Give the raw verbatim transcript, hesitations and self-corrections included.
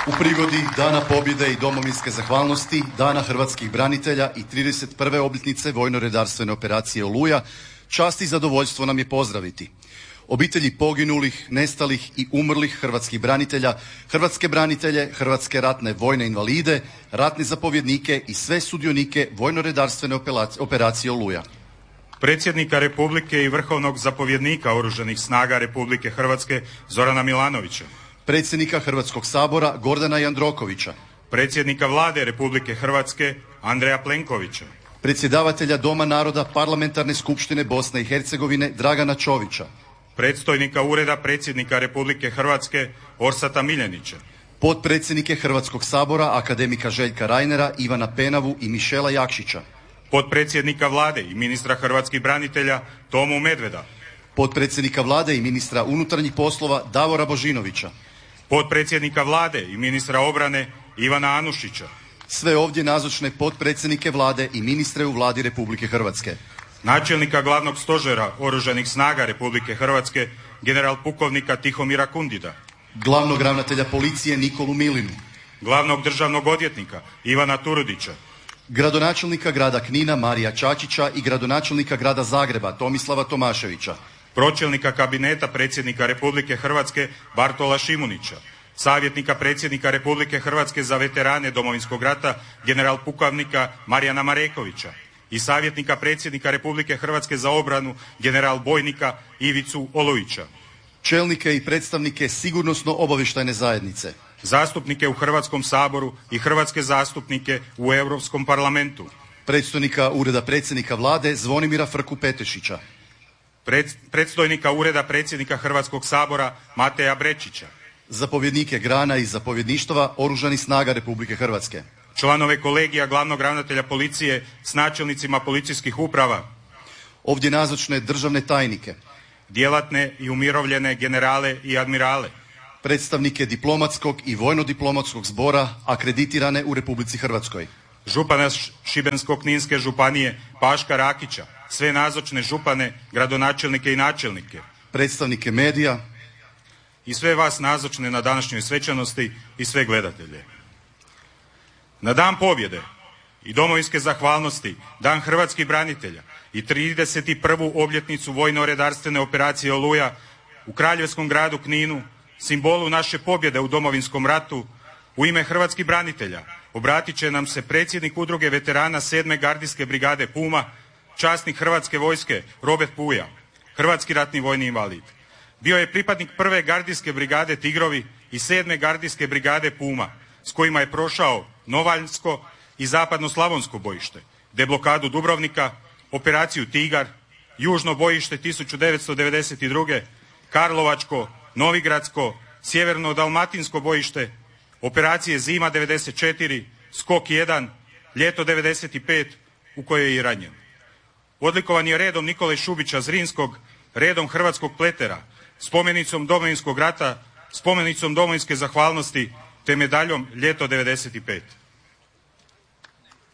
U prigodi Dana pobjede i domovinske zahvalnosti, Dana hrvatskih branitelja i trideset prve obljetnice vojno-redarstvene operacije Oluja, čast i zadovoljstvo nam je pozdraviti obitelji poginulih, nestalih i umrlih hrvatskih branitelja, hrvatske branitelje, hrvatske ratne vojne invalide, ratne zapovjednike i sve sudionike vojno-redarstvene operacije Oluja. Predsjednika Republike i vrhovnog zapovjednika Oružanih snaga Republike Hrvatske Zorana Milanovića. Predsjednika Hrvatskog sabora Gordana Jandrokovića. Predsjednika Vlade Republike Hrvatske Andreja Plenkovića. Predsjedavatelja Doma naroda Parlamentarne skupštine Bosne i Hercegovine Dragana Čovića. Predstojnika Ureda predsjednika Republike Hrvatske Orsata Miljenića. Potpredsjednike Hrvatskog sabora akademika Željka Reinera, Ivana Penavu i Mišela Jakšića. Potpredsjednika Vlade i ministra hrvatskih branitelja Tomu Medveda. Potpredsjednika Vlade i ministra unutarnjih poslova Davora Božinovića. Potpredsjednika Vlade i ministra obrane Ivana Anušića. Sve ovdje nazočne potpredsjednike Vlade i ministre u Vladi Republike Hrvatske. Načelnika glavnog stožera Oružanih snaga Republike Hrvatske general pukovnika Tihomira Kundida. Glavnog ravnatelja policije Nikolu Milinu. Glavnog državnog odvjetnika Ivana Turudića. Gradonačelnika grada Knina Marija Čačića i gradonačelnika grada Zagreba Tomislava Tomaševića. Pročelnika kabineta predsjednika Republike Hrvatske Bartola Šimunića. Savjetnika predsjednika Republike Hrvatske za veterane Domovinskog rata general pukovnika Marijana Marekovića i savjetnika predsjednika Republike Hrvatske za obranu general bojnika Ivicu Olujića. Čelnike i predstavnike sigurnosno-obavještajne zajednice. Zastupnike u Hrvatskom saboru i hrvatske zastupnike u Europskom parlamentu. Predstojnika Ureda predsjednika Vlade Zvonimira Frku Petešića. Pred, predstojnika Ureda predsjednika Hrvatskog sabora Mateja Brečića. Zapovjednike grana i zapovjedništava Oružanih snaga Republike Hrvatske. Članove kolegija glavnog ravnatelja policije s načelnicima policijskih uprava. Ovdje nazočne državne tajnike. Djelatne i umirovljene generale i admirale. Predstavnike diplomatskog i vojno-diplomatskog zbora akreditirane u Republici Hrvatskoj. Župana Šibensko-kninske županije Paška Rakića, sve nazočne župane, gradonačelnike i načelnike. Predstavnike medija. I sve vas nazočne na današnjoj svečanosti i sve gledatelje. Na dan pobjede i domovinske zahvalnosti, dan hrvatskih branitelja i trideset prvu obljetnicu vojno-redarstvene operacije Oluja u kraljevskom gradu Kninu, simbolu naše pobjede u Domovinskom ratu, u ime hrvatskih branitelja obratit će nam se predsjednik udruge veterana sedme gardijske brigade Puma, časnik Hrvatske vojske Robert Puja, hrvatski ratni vojni invalid. Bio je pripadnik prve gardijske brigade Tigrovi i sedme gardijske brigade Puma, s kojima je prošao Novaljsko i zapadno-slavonsko bojište, deblokadu Dubrovnika, operaciju Tigar, južno bojište tisuću devetsto devedeset druge, Karlovačko, Novigradsko, sjeverno-dalmatinsko bojište, operacije Zima devedeset četiri, Skok jedan, Ljeto devedeset pet u kojoj je i ranjen. Odlikovan je redom Nikole Šubića Zrinskog, redom Hrvatskog pletera, spomenicom Domovinskog rata, spomenicom domovinske zahvalnosti te medaljom Ljeto devedeset pet.